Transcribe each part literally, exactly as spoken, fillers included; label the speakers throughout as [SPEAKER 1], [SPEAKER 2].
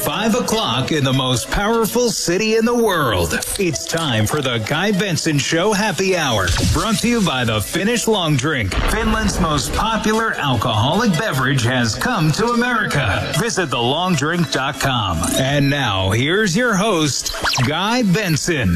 [SPEAKER 1] five o'clock in the most powerful city in the world. It's time for the Guy Benson Show Happy Hour. Brought to you by the Finnish Long Drink. Finland's most popular alcoholic beverage has come to America. Visit the long drink dot com. And now, here's your host, Guy Benson.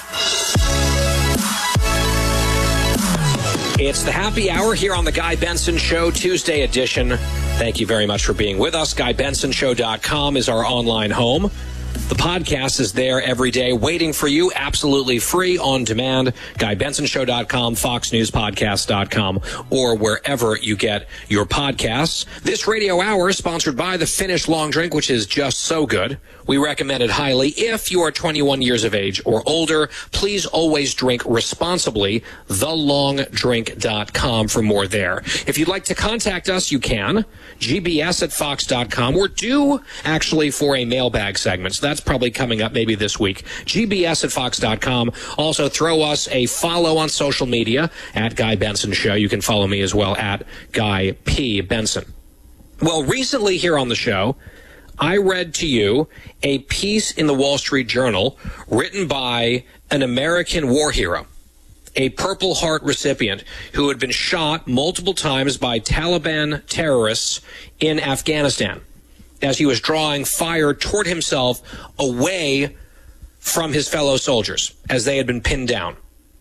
[SPEAKER 2] It's the Happy Hour here on the Guy Benson Show, Tuesday edition. Thank you very much for being with us. Guy Benson Show dot com is our online home. The podcast is there every day waiting for you, absolutely free, on demand. Guy Benson Show dot com, Fox News Podcast dot com, or wherever you get your podcasts. This radio hour is sponsored by the Finnish Long Drink, which is just so good. We recommend it highly. If you are twenty-one years of age or older, please always drink responsibly. the long drink dot com for more there. If you'd like to contact us, you can. G B S at Fox dot com. We're due, actually, for a mailbag segment, so that's probably coming up maybe this week. G B S at Fox dot com. Also, throw us a follow on social media at Guy Benson Show. You can follow me as well at Guy P. Benson. Well, recently here on the show, I read to you a piece in the Wall Street Journal written by an American war hero, a Purple Heart recipient who had been shot multiple times by Taliban terrorists in Afghanistan as he was drawing fire toward himself away from his fellow soldiers as they had been pinned down.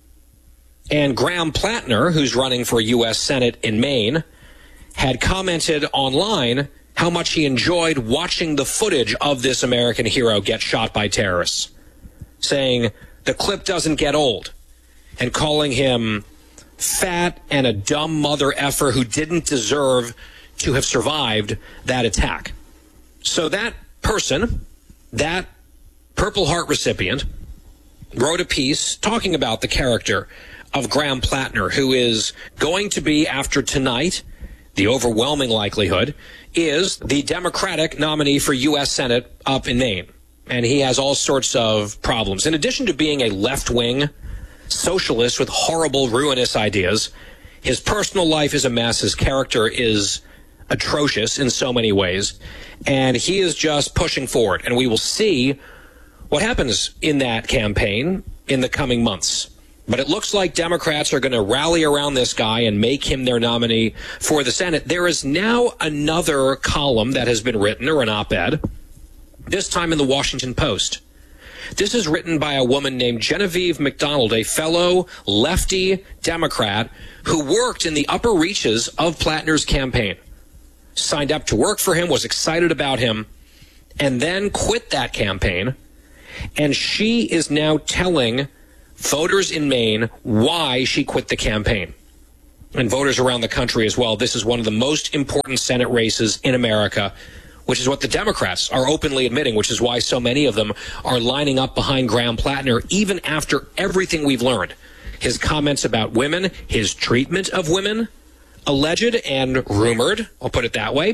[SPEAKER 2] And Graham Plattner, who's running for U S Senate in Maine, had commented online how much he enjoyed watching the footage of this American hero get shot by terrorists, saying the clip doesn't get old, and calling him fat and a dumb mother effer who didn't deserve to have survived that attack. So that person, that Purple Heart recipient, wrote a piece talking about the character of Graham Plattner, who is going to be, after tonight, the overwhelming likelihood, is the Democratic nominee for U S Senate up in Maine. And he has all sorts of problems. In addition to being a left-wing socialist with horrible, ruinous ideas, his personal life is a mess. His character is atrocious in so many ways. And he is just pushing forward. And we will see what happens in that campaign in the coming months. But it looks like Democrats are going to rally around this guy and make him their nominee for the Senate. There is now another column that has been written, or an op-ed, this time in the Washington Post. This is written by a woman named Genevieve McDonald, a fellow lefty Democrat who worked in the upper reaches of Plattner's campaign, signed up to work for him, was excited about him, and then quit that campaign. And she is now telling voters in Maine why she quit the campaign, and voters around the country as well. This is one of the most important Senate races in America, which is what the Democrats are openly admitting, which is why so many of them are lining up behind Graham Plattner, even after everything we've learned. His comments about women, his treatment of women, alleged and rumored, I'll put it that way.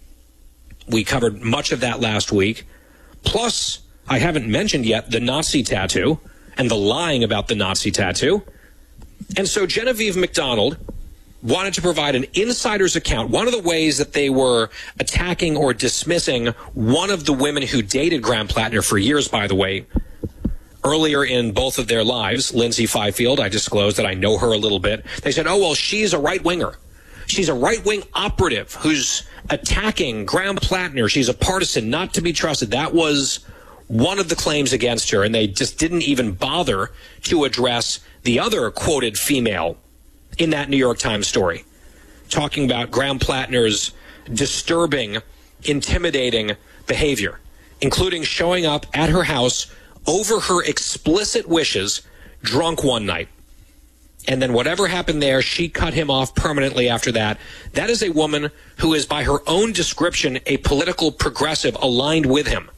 [SPEAKER 2] We covered much of that last week. Plus, I haven't mentioned yet the Nazi tattoo and the lying about the Nazi tattoo. And so Genevieve McDonald wanted to provide an insider's account. One of the ways that they were attacking or dismissing one of the women who dated Graham Plattner for years, by the way, earlier in both of their lives, Lindsay Fifield, I disclosed that I know her a little bit. They said, oh, well, she's a right-winger. She's a right-wing operative who's attacking Graham Plattner. She's a partisan, not to be trusted. That was one of the claims against her, and they just didn't even bother to address the other quoted female in that New York Times story, talking about Graham Plattner's disturbing, intimidating behavior, including showing up at her house over her explicit wishes, drunk one night. And then whatever happened there, she cut him off permanently after that. That is a woman who is, by her own description, a political progressive aligned with him.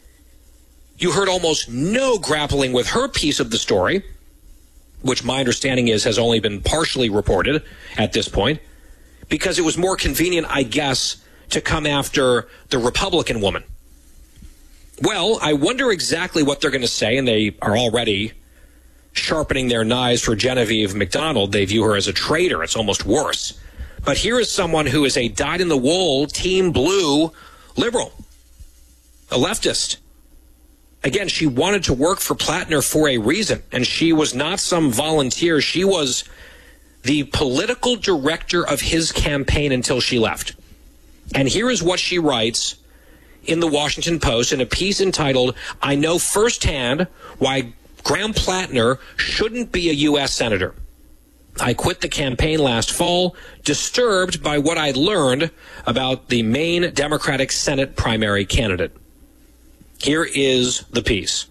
[SPEAKER 2] You heard almost no grappling with her piece of the story, which my understanding is has only been partially reported at this point, because it was more convenient, I guess, to come after the Republican woman. Well, I wonder exactly what they're going to say, and they are already sharpening their knives for Genevieve McDonald. They view her as a traitor. It's almost worse. But here is someone who is a dyed-in-the-wool, Team Blue liberal, a leftist. Again, she wanted to work for Plattner for a reason, and she was not some volunteer. She was the political director of his campaign until she left. And here is what she writes in the Washington Post in a piece entitled, "I know firsthand why Graham Plattner shouldn't be a U S senator. I quit the campaign last fall, disturbed by what I learned about the Maine Democratic Senate primary candidate." Here is the piece.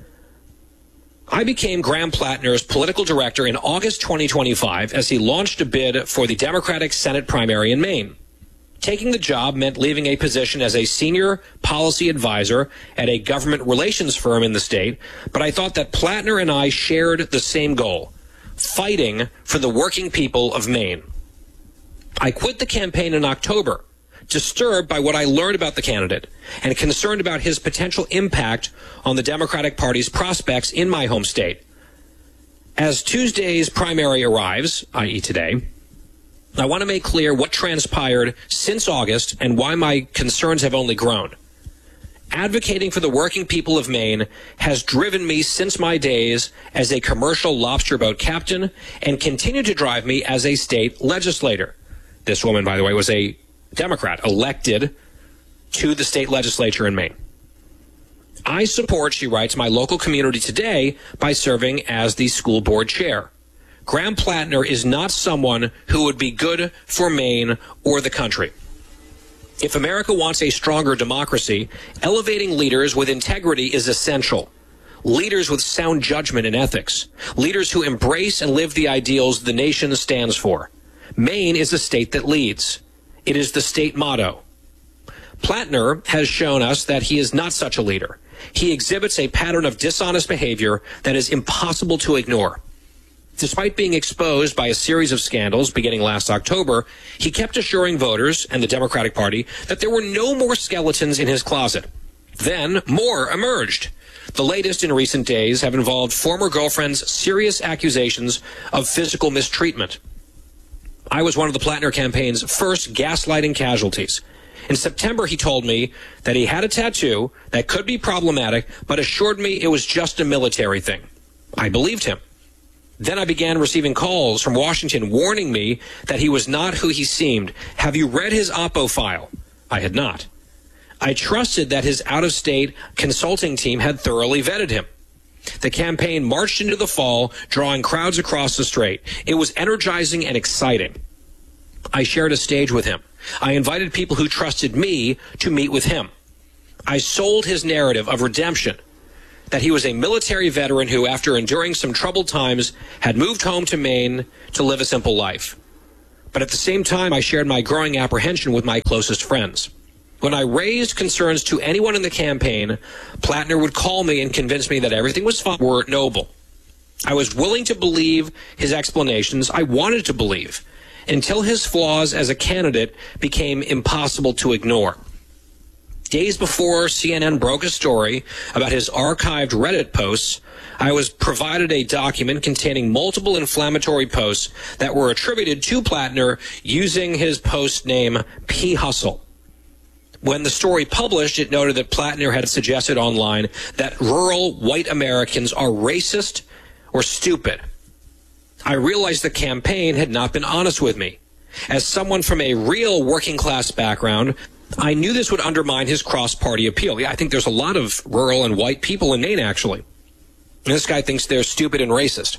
[SPEAKER 2] "I became Graham Plattner's political director in August twenty twenty-five as he launched a bid for the Democratic Senate primary in Maine. Taking the job meant leaving a position as a senior policy advisor at a government relations firm in the state, but I thought that Plattner and I shared the same goal, fighting for the working people of Maine. I quit the campaign in October, disturbed by what I learned about the candidate and concerned about his potential impact on the Democratic Party's prospects in my home state. As Tuesday's primary arrives, that is today, I want to make clear what transpired since August and why my concerns have only grown. Advocating for the working people of Maine has driven me since my days as a commercial lobster boat captain and continued to drive me as a state legislator." This woman, by the way, was a Democrat elected to the state legislature in Maine. "I support," she writes, "my local community today by serving as the school board chair. Graham Plattner is not someone who would be good for Maine or the country. If America wants a stronger democracy, elevating leaders with integrity is essential. Leaders with sound judgment and ethics. Leaders who embrace and live the ideals the nation stands for. Maine is a state that leads. It is the state motto. Plattner has shown us that he is not such a leader. He exhibits a pattern of dishonest behavior that is impossible to ignore. Despite being exposed by a series of scandals beginning last October, he kept assuring voters and the Democratic Party that there were no more skeletons in his closet. Then more emerged. The latest in recent days have involved former girlfriend's serious accusations of physical mistreatment. I was one of the Plattner campaign's first gaslighting casualties. In September, he told me that he had a tattoo that could be problematic, but assured me it was just a military thing. I believed him. Then I began receiving calls from Washington warning me that he was not who he seemed. Have you read his Oppo file? I had not. I trusted that his out-of-state consulting team had thoroughly vetted him. The campaign marched into the fall, drawing crowds across the strait. It was energizing and exciting. I shared a stage with him. I invited people who trusted me to meet with him. I sold his narrative of redemption, that he was a military veteran who, after enduring some troubled times, had moved home to Maine to live a simple life. But at the same time, I shared my growing apprehension with my closest friends. When I raised concerns to anyone in the campaign, Plattner would call me and convince me that everything was fine, were noble. I was willing to believe his explanations. I wanted to believe, until his flaws as a candidate became impossible to ignore. Days before C N N broke a story about his archived Reddit posts, I was provided a document containing multiple inflammatory posts that were attributed to Plattner using his post name P. Hustle. When the story published, it noted that Plattner had suggested online that rural white Americans are racist or stupid. I realized the campaign had not been honest with me. As someone from a real working-class background, I knew this would undermine his cross-party appeal. Yeah, I think there's a lot of rural and white people in Maine, actually. And this guy thinks they're stupid and racist.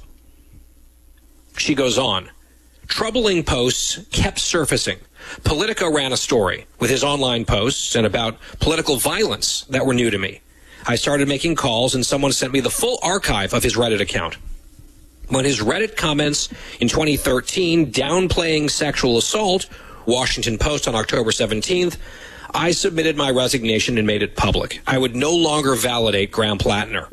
[SPEAKER 2] She goes on. Troubling posts kept surfacing. Politico ran a story with his online posts and about political violence that were new to me. I started making calls, and someone sent me the full archive of his Reddit account. When his Reddit comments in twenty thirteen downplaying sexual assault, Washington Post on October seventeenth, I submitted my resignation and made it public. I would no longer validate Graham Plattner.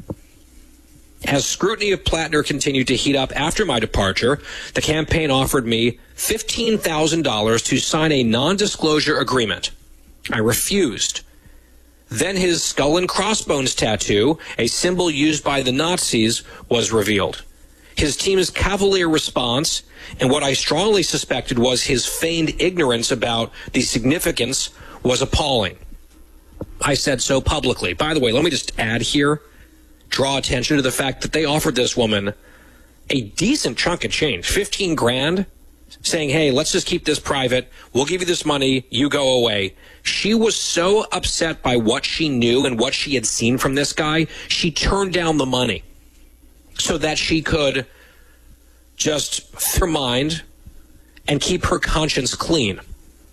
[SPEAKER 2] As scrutiny of Plattner continued to heat up after my departure, the campaign offered me fifteen thousand dollars to sign a non-disclosure agreement. I refused. Then his skull and crossbones tattoo, a symbol used by the Nazis, was revealed. His team's cavalier response, and what I strongly suspected was his feigned ignorance about the significance, was appalling. I said so publicly. By the way, let me just add here, draw attention to the fact that they offered this woman a decent chunk of change, fifteen grand, saying, hey, let's just keep this private. We'll give you this money. You go away. She was so upset by what she knew and what she had seen from this guy, she turned down the money so that she could just free her mind and keep her conscience clean.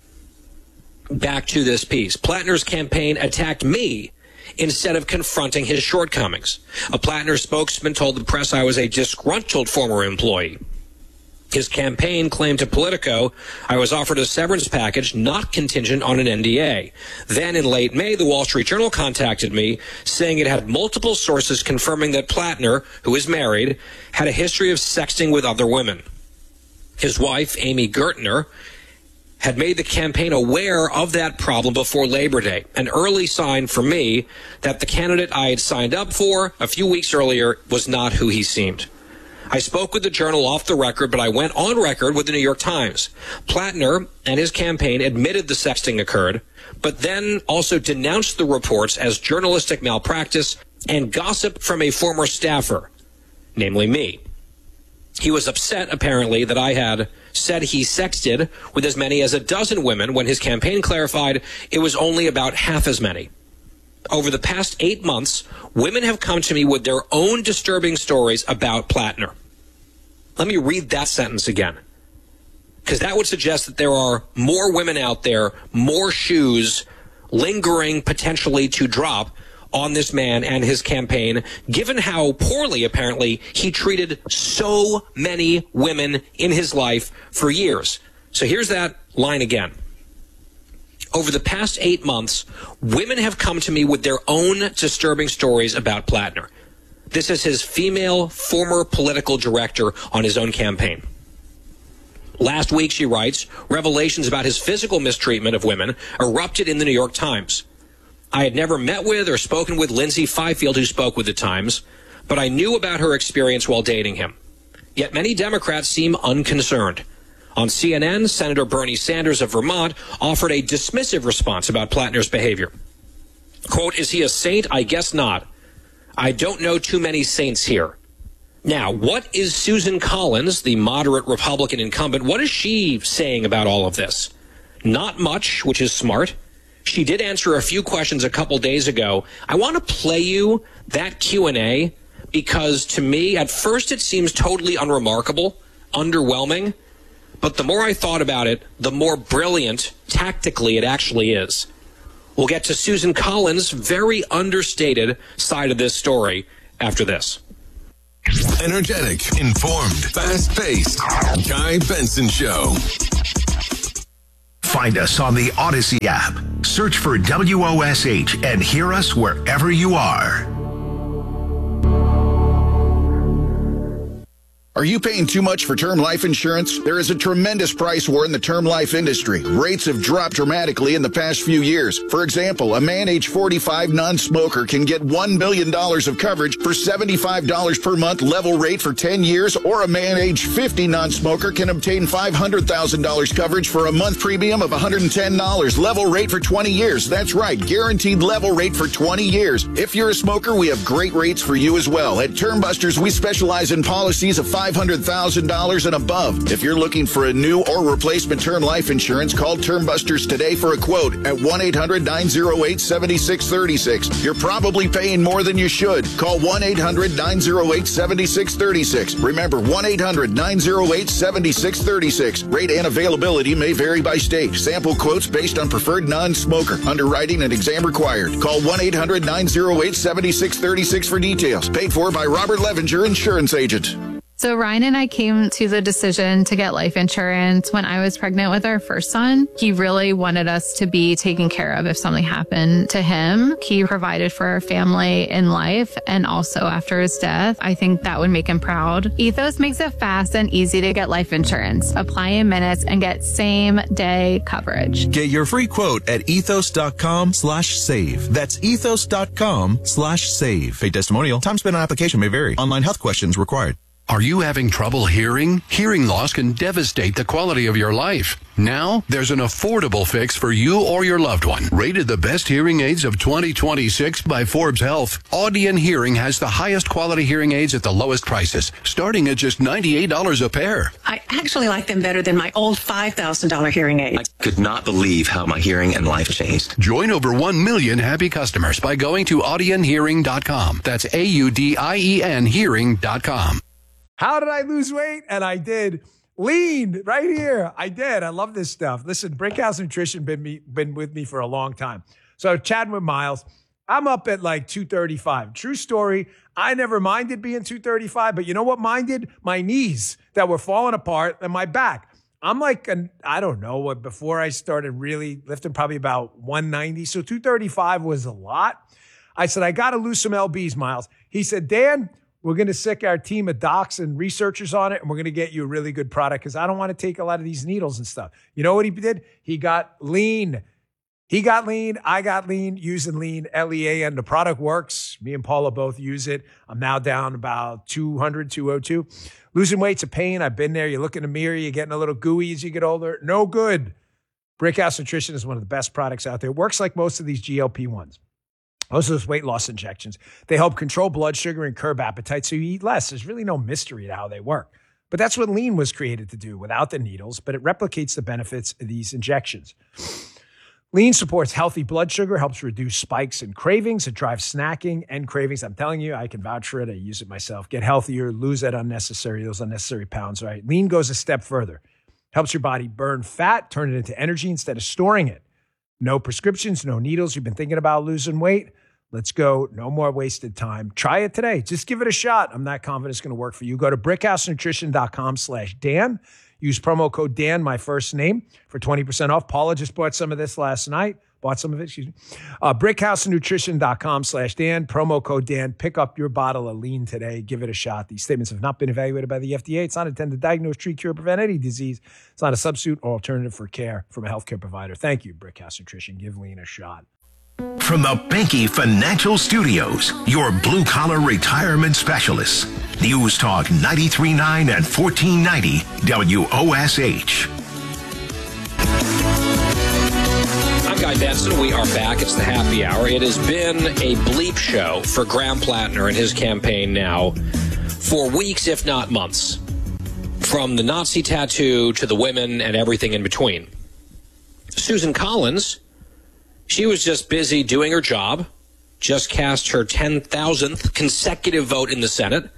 [SPEAKER 2] Back to this piece. Plattner's campaign attacked me instead of confronting his shortcomings. A Plattner spokesman told the press I was a disgruntled former employee. His campaign claimed to Politico I was offered a severance package not contingent on an N D A. Then in late May, the Wall Street Journal contacted me saying it had multiple sources confirming that Plattner, who is married, had a history of sexting with other women. His wife, Amy Gertner, had made the campaign aware of that problem before Labor Day, an early sign for me that the candidate I had signed up for a few weeks earlier was not who he seemed. I spoke with the Journal off the record, but I went on record with the New York Times. Plattner and his campaign admitted the sexting occurred, but then also denounced the reports as journalistic malpractice and gossip from a former staffer, namely me. He was upset, apparently, that I had said he sexted with as many as a dozen women when his campaign clarified it was only about half as many. Over the past eight months, women have come to me with their own disturbing stories about Plattner. Let me read that sentence again, because that would suggest that there are more women out there, more shoes lingering potentially to drop on this man and his campaign, given how poorly, apparently, he treated so many women in his life for years. So here's that line again. Over the past eight months, women have come to me with their own disturbing stories about Plattner. This is his female former political director on his own campaign. Last week, she writes, revelations about his physical mistreatment of women erupted in the New York Times. I had never met with or spoken with Lindsay Fifield, who spoke with the Times, but I knew about her experience while dating him. Yet many Democrats seem unconcerned. On C N N, Senator Bernie Sanders of Vermont offered a dismissive response about Plattner's behavior. Quote, is he a saint? I guess not. I don't know too many saints here. Now, what is Susan Collins, the moderate Republican incumbent, what is she saying about all of this? Not much, which is smart. She did answer a few questions a couple days ago. I want to play you that Q and A because to me, at first it seems totally unremarkable, underwhelming, but the more I thought about it, the more brilliant tactically it actually is. We'll get to Susan Collins' very understated side of this story after this.
[SPEAKER 3] Energetic, informed, fast-paced. Guy Benson Show.
[SPEAKER 4] Find us on the Odyssey app. Search for W O S H and hear us wherever you are.
[SPEAKER 5] Are you paying too much for term life insurance? There is a tremendous price war in the term life industry. Rates have dropped dramatically in the past few years. For example, a man age forty-five non-smoker can get one billion dollars of coverage for seventy-five dollars per month level rate for ten years, or a man age fifty non-smoker can obtain five hundred thousand dollars coverage for a month premium of one hundred ten dollars level rate for twenty years. That's right, guaranteed level rate for twenty years. If you're a smoker, we have great rates for you as well. At Term Busters, we specialize in policies of five hundred thousand dollars and above. If you're looking for a new or replacement term life insurance, call Term Busters today for a quote at one eight hundred nine oh eight seven six three six. You're probably paying more than you should. Call one eight hundred nine oh eight seven six three six. Remember, one eight hundred nine oh eight seven six three six. Rate and availability may vary by state. Sample quotes based on preferred non-smoker. Underwriting and exam required. Call one eight hundred nine oh eight seven six three six for details. Paid for by Robert Levinger, insurance agent.
[SPEAKER 6] So Ryan and I came to the decision to get life insurance when I was pregnant with our first son. He really wanted us to be taken care of if something happened to him. He provided for our family in life and also after his death. I think that would make him proud. Ethos makes it fast and easy to get life insurance. Apply in minutes and get same day coverage.
[SPEAKER 7] Get your free quote at ethos.com slash save. That's ethos.com slash save. Paid testimonial. Time spent on application may vary. Online health questions required.
[SPEAKER 8] Are you having trouble hearing? Hearing loss can devastate the quality of your life. Now, there's an affordable fix for you or your loved one. Rated the best hearing aids of twenty twenty-six by Forbes Health, Audion Hearing has the highest quality hearing aids at the lowest prices, starting at just ninety-eight dollars a pair.
[SPEAKER 9] I actually like them better than my old five thousand dollars hearing aids.
[SPEAKER 10] I could not believe how my hearing and life changed.
[SPEAKER 8] Join over one million happy customers by going to audion hearing dot com. That's A U D I E N hearing dot com.
[SPEAKER 11] How did I lose weight? And I did. Lean right here. I did. I love this stuff. Listen, Brickhouse Nutrition been me been with me for a long time. So chatting with Miles, I'm up at like two thirty-five. True story. I never minded being two thirty-five, but you know what minded? My knees that were falling apart and my back. I'm like, an, I don't know what, before I started really lifting, probably about one ninety. So two thirty-five was a lot. I said, I got to lose some L Bs, Miles. He said, Dan, we're going to sick our team of docs and researchers on it, and we're going to get you a really good product because I don't want to take a lot of these needles and stuff. You know what he did? He got lean. He got lean. I got lean using lean, L E A N. The product works. Me and Paula both use it. I'm now down about two hundred, two oh two. Losing weight's a pain. I've been there. You look in the mirror. You're getting a little gooey as you get older. No good. Brickhouse Nutrition is one of the best products out there. It works like most of these G L P ones. Most of those weight loss injections, they help control blood sugar and curb appetite so you eat less. There's really no mystery to how they work. But that's what lean was created to do without the needles, but it replicates the benefits of these injections. Lean supports healthy blood sugar, helps reduce spikes and cravings. It drives snacking and cravings. I'm telling you, I can vouch for it. I use it myself. Get healthier, lose that unnecessary, those unnecessary pounds, right? Lean goes a step further. Helps your body burn fat, turn it into energy instead of storing it. No prescriptions, no needles. You've been thinking about losing weight? Let's go. No more wasted time. Try it today. Just give it a shot. I'm not confident it's going to work for you. Go to brickhousenutrition.com slash Dan. Use promo code Dan, my first name, for twenty percent off. Paula just bought some of this last night. Bought some of it, excuse me. Uh, brickhousenutrition.com slash Dan. Promo code Dan. Pick up your bottle of lean today. Give it a shot. These statements have not been evaluated by the F D A. It's not intended to diagnose, treat, cure, prevent any disease. It's not a substitute or alternative for care from a healthcare provider. Thank you, Brickhouse Nutrition. Give lean a shot.
[SPEAKER 4] From the Banky Financial Studios, your blue-collar retirement specialists. News Talk ninety-three point nine and fourteen ninety W O S H.
[SPEAKER 2] I'm Guy Benson. We are back. It's the happy hour. It has been a bleep show for Graham Plattner and his campaign now for weeks, if not months. From the Nazi tattoo to the women and everything in between. Susan Collins, she was just busy doing her job, just cast her ten thousandth consecutive vote in the Senate,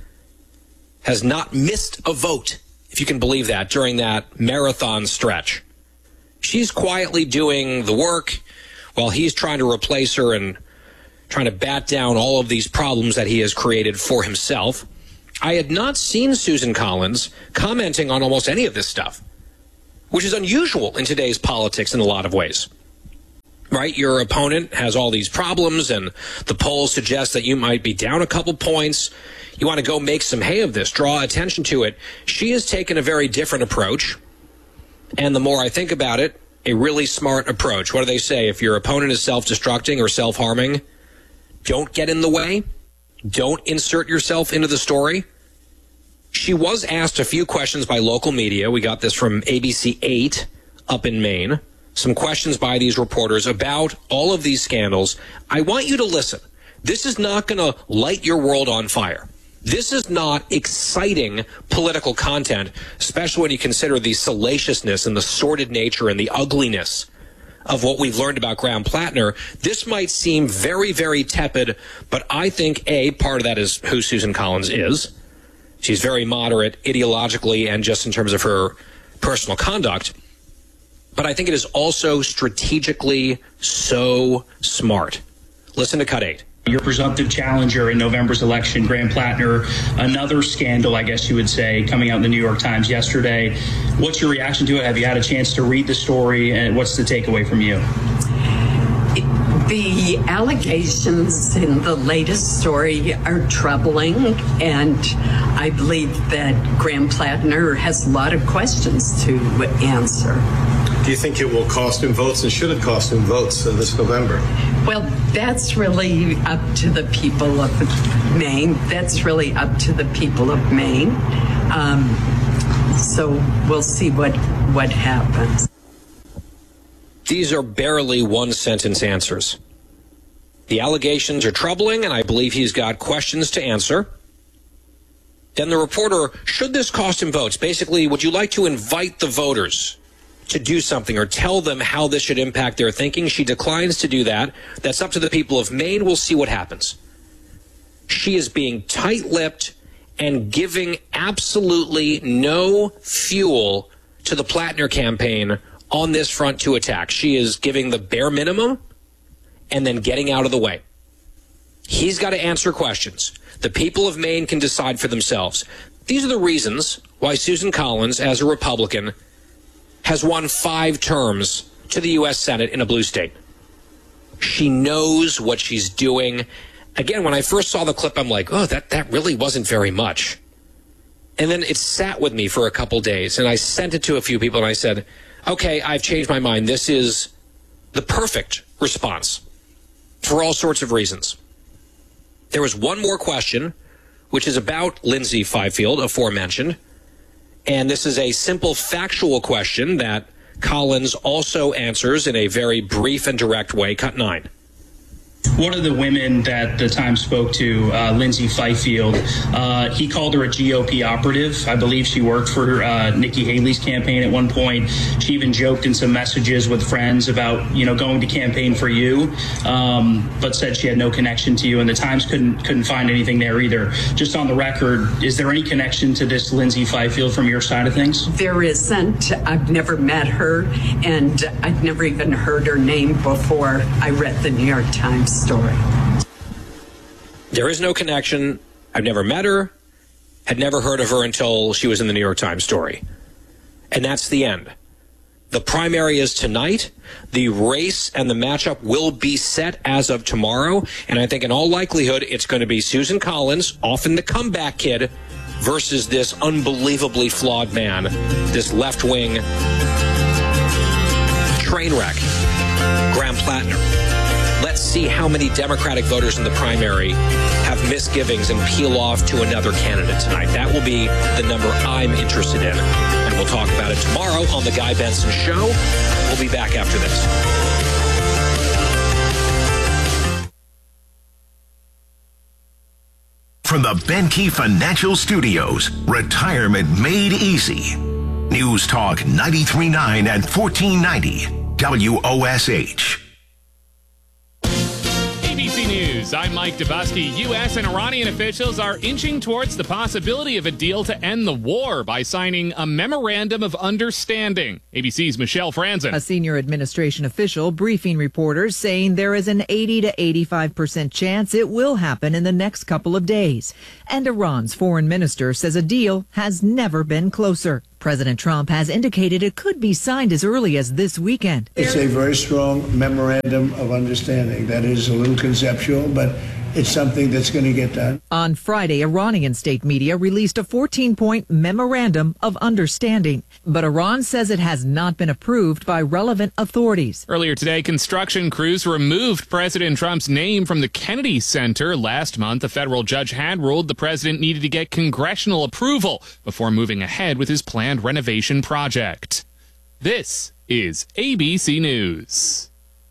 [SPEAKER 2] has not missed a vote, if you can believe that, during that marathon stretch. She's quietly doing the work while he's trying to replace her and trying to bat down all of these problems that he has created for himself. I had not seen Susan Collins commenting on almost any of this stuff, which is unusual in today's politics in a lot of ways. Right? Your opponent has all these problems, and the polls suggest that you might be down a couple points. You want to go make some hay of this, draw attention to it. She has taken a very different approach, and the more I think about it, a really smart approach. What do they say? If your opponent is self-destructing or self-harming, don't get in the way. Don't insert yourself into the story. She was asked a few questions by local media. We got this from A B C eight up in Maine. Some questions by these reporters about all of these scandals. I want you to listen. This is not going to light your world on fire. This is not exciting political content, especially when you consider the salaciousness and the sordid nature and the ugliness of what we've learned about Graham Plattner. This might seem very, very tepid, but I think, A, part of that is who Susan Collins is. She's very moderate ideologically and just in terms of her personal conduct. But I think it is also strategically so smart. Listen to Cut eight.
[SPEAKER 12] Your presumptive challenger in November's election, Graham Plattner, another scandal, I guess you would say, coming out in the New York Times yesterday. What's your reaction to it? Have you had a chance to read the story? And what's the takeaway from you?
[SPEAKER 13] The allegations in the latest story are troubling, and I believe that Graham Plattner has a lot of questions to answer.
[SPEAKER 14] Do you think it will cost him votes, and should it cost him votes uh, this November?
[SPEAKER 13] Well, that's really up to the people of Maine. That's really up to the people of Maine. Um, so we'll see what, what happens.
[SPEAKER 2] These are barely one-sentence answers. The allegations are troubling, and I believe he's got questions to answer. Then the reporter, should this cost him votes? Basically, would you like to invite the voters to do something or tell them how this should impact their thinking? She declines to do that. That's up to the people of Maine. We'll see what happens. She is being tight-lipped and giving absolutely no fuel to the Plattner campaign on this front to attack. She is giving the bare minimum and then getting out of the way. He's got to answer questions. The people of Maine can decide for themselves. These are the reasons why Susan Collins, as a Republican, has won five terms to the U S Senate in a blue state. She knows what she's doing. Again, when I first saw the clip, I'm like, oh, that, that really wasn't very much. And then it sat with me for a couple days, and I sent it to a few people, and I said, okay, I've changed my mind. This is the perfect response for all sorts of reasons. There was one more question, which is about Lindsay Fifield, aforementioned. And this is a simple factual question that Collins also answers in a very brief and direct way. Cut nine.
[SPEAKER 12] One of the women that the Times spoke to, uh, Lindsay Fifield, uh, he called her a G O P operative. I believe she worked for uh, Nikki Haley's campaign at one point. She even joked in some messages with friends about, you know, going to campaign for you, um, but said she had no connection to you. And the Times couldn't couldn't find anything there either. Just on the record, is there any connection to this Lindsay Fifield from your side of things?
[SPEAKER 13] There isn't. I've never met her, and I've never even heard her name before I read the New York Times story.
[SPEAKER 2] There is no connection. I've never met her, had never heard of her until she was in the New York Times story. And that's the end. The primary is tonight. The race and the matchup will be set as of tomorrow. And I think in all likelihood, it's going to be Susan Collins, often the comeback kid, versus this unbelievably flawed man, this left-wing train wreck, Graham Plattner. Let's see how many Democratic voters in the primary have misgivings and peel off to another candidate tonight. That will be the number I'm interested in. And we'll talk about it tomorrow on The Guy Benson Show. We'll be back after this.
[SPEAKER 4] From the Benke Financial Studios, retirement made easy. News Talk ninety-three point nine and fourteen ninety W O S H.
[SPEAKER 15] A B C News, I'm Mike Dubusky. U S and Iranian officials are inching towards the possibility of a deal to end the war by signing a memorandum of understanding. A B C's Michelle Franzen.
[SPEAKER 16] A senior administration official briefing reporters saying there is an eighty to eighty-five percent chance it will happen in the next couple of days. And Iran's foreign minister says a deal has never been closer. President Trump has indicated it could be signed as early as this weekend.
[SPEAKER 17] It's a very strong memorandum of understanding. That is a little conceptual, but it's something that's going to get done.
[SPEAKER 16] On Friday, Iranian state media released a fourteen-point memorandum of understanding, but Iran says it has not been approved by relevant authorities.
[SPEAKER 15] Earlier today, construction crews removed President Trump's name from the Kennedy Center. Last month, a federal judge had ruled the president needed to get congressional approval before moving ahead with his planned renovation project. This is A B C News.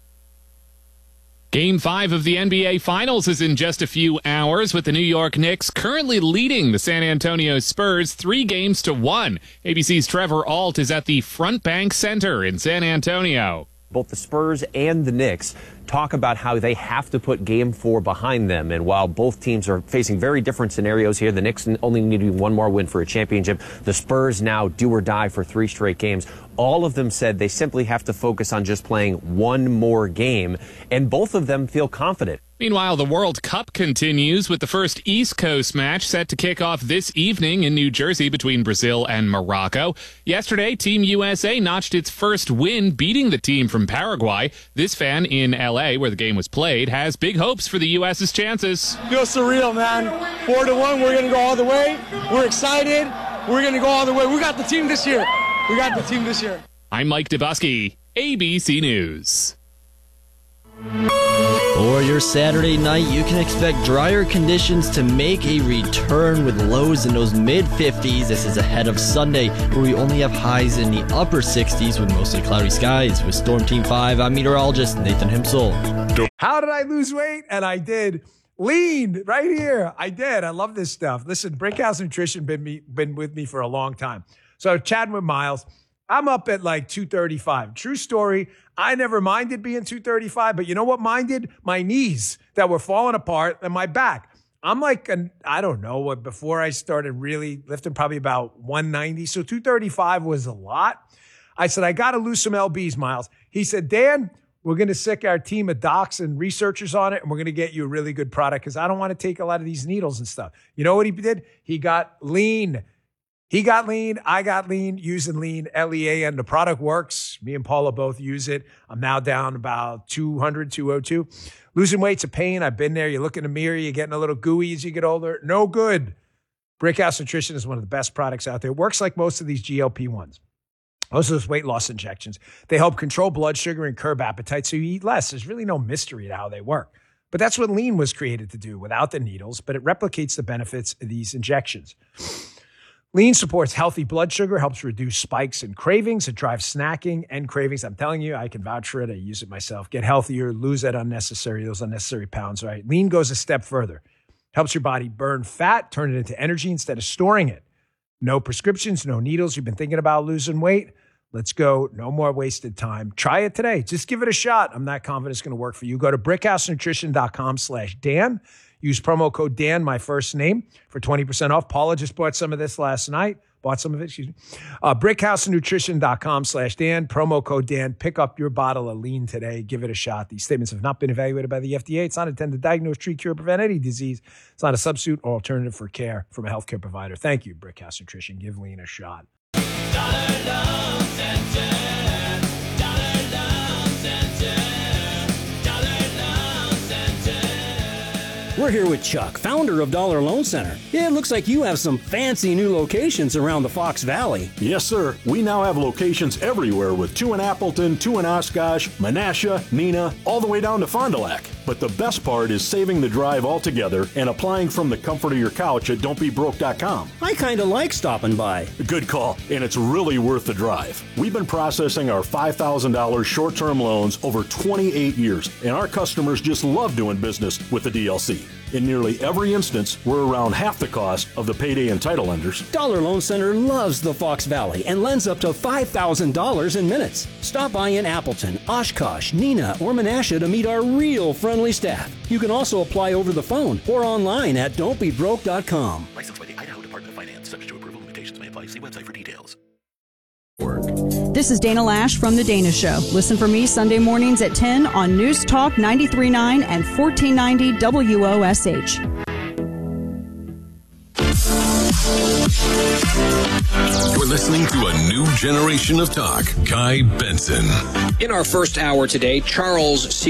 [SPEAKER 15] Game five of the N B A Finals is in just a few hours, with the New York Knicks currently leading the San Antonio Spurs three games to one. A B C's Trevor Ault is at the Front Bank Center in San Antonio.
[SPEAKER 18] Both the Spurs and the Knicks talk about how they have to put game four behind them. And while both teams are facing very different scenarios here, the Knicks only need to do one more win for a championship. The Spurs now do or die for three straight games. All of them said they simply have to focus on just playing one more game, and both of them feel confident.
[SPEAKER 15] Meanwhile, the World Cup continues with the first East Coast match set to kick off this evening in New Jersey between Brazil and Morocco. Yesterday, Team U S A notched its first win, beating the team from Paraguay. This fan in L A, where the game was played, has big hopes for the U S's chances.
[SPEAKER 19] Feels surreal, man. Four to one, we're going to go all the way. We're excited. We're going to go all the way. We got the team this year. We got the team this year.
[SPEAKER 15] I'm Mike Dubusky, A B C News.
[SPEAKER 20] For your Saturday night, you can expect drier conditions to make a return with lows in those mid fifties. This is ahead of Sunday, where we only have highs in the upper sixties with mostly cloudy skies. With Storm Team five, I'm meteorologist Nathan Himsel.
[SPEAKER 11] How did I lose weight? And I did. Lean right here. I did. I love this stuff. Listen, Brickhouse Nutrition been me been with me for a long time. So chatting with Miles, I'm up at like two thirty-five. True story. I never minded being two thirty-five, but you know what minded? My knees that were falling apart and my back. I'm like, an, I don't know what, before I started really lifting, probably about one ninety. So two thirty-five was a lot. I said, I got to lose some L Bs, Miles. He said, Dan, we're going to sick our team of docs and researchers on it, and we're going to get you a really good product because I don't want to take a lot of these needles and stuff. You know what he did? He got lean. He got lean. I got lean using lean, L E A N. The product works. Me and Paula both use it. I'm now down about two hundred, two oh two. Losing weight's a pain. I've been there. You look in the mirror, you're getting a little gooey as you get older. No good. Brickhouse Nutrition is one of the best products out there. It works like most of these G L P ones. Most of those weight loss injections. They help control blood sugar and curb appetite so you eat less. There's really no mystery to how they work. But that's what lean was created to do without the needles, but it replicates the benefits of these injections. Lean supports healthy blood sugar, helps reduce spikes and cravings. It drives snacking and cravings. I'm telling you, I can vouch for it. I use it myself. Get healthier, lose that unnecessary, those unnecessary pounds, right? Lean goes a step further. Helps your body burn fat, turn it into energy instead of storing it. No prescriptions, no needles. You've been thinking about losing weight? Let's go. No more wasted time. Try it today. Just give it a shot. I'm not confident it's going to work for you. Go to brickhousenutrition.com slash Dan. Use promo code Dan, my first name, for twenty percent off. Paula just bought some of this last night. Bought some of it, excuse me. Uh, brickhousenutrition.com slash Dan. Promo code Dan. Pick up your bottle of lean today. Give it a shot. These statements have not been evaluated by the F D A. It's not intended to diagnose, treat, cure, prevent any disease. It's not a substitute or alternative for care from a healthcare provider. Thank you, Brickhouse Nutrition. Give lean a shot. Dollar Loan Center.
[SPEAKER 21] We're here with Chuck, founder of Dollar Loan Center. Yeah, it looks like you have some fancy new locations around the Fox Valley.
[SPEAKER 22] Yes, sir. We now have locations everywhere with two in Appleton, two in Oshkosh, Menasha, Neenah, all the way down to Fond du Lac. But the best part is saving the drive altogether and applying from the comfort of your couch at don't be broke dot com.
[SPEAKER 21] I kind of like stopping by.
[SPEAKER 22] Good call, and it's really worth the drive. We've been processing our five thousand dollars short-term loans over twenty-eight years, and our customers just love doing business with the D L C. In nearly every instance, we're around half the cost of the payday and title lenders.
[SPEAKER 21] Dollar Loan Center loves the Fox Valley and lends up to five thousand dollars in minutes. Stop by in Appleton, Oshkosh, Neenah, or Menasha to meet our real friendly staff. You can also apply over the phone or online at don't be broke dot com.
[SPEAKER 4] Licensed by the Idaho Department of Finance. Subject to approval. Limitations may apply. See website for details.
[SPEAKER 23] This is Dana Lash from The Dana Show. Listen for me Sunday mornings at ten on News Talk ninety-three point nine and fourteen ninety W O S H.
[SPEAKER 3] You're listening to a new generation of talk. Guy Benson.
[SPEAKER 2] In our first hour today, Charles C.